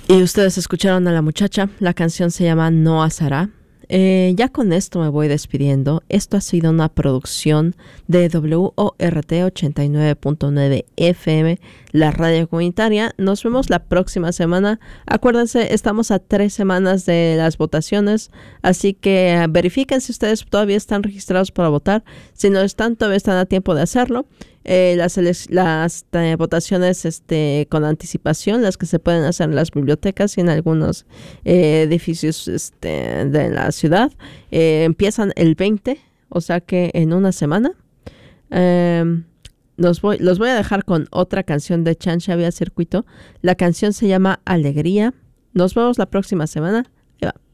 Y ustedes escucharon a la muchacha, la canción se llama Noa Sara. Ya con esto me voy despidiendo. Esto ha sido una producción de WORT 89.9 FM, la radio comunitaria. Nos vemos la próxima semana. Acuérdense, estamos a 3 semanas de las votaciones, así que verifiquen si ustedes todavía están registrados para votar. Si no están, todavía están a tiempo de hacerlo. Las votaciones con anticipación, las que se pueden hacer en las bibliotecas y en algunos edificios de la ciudad, empiezan el 20, o sea que en una semana. Los voy a dejar con otra canción de Chan Xavier Circuito. La canción se llama Alegría. Nos vemos la próxima semana. Ahí va.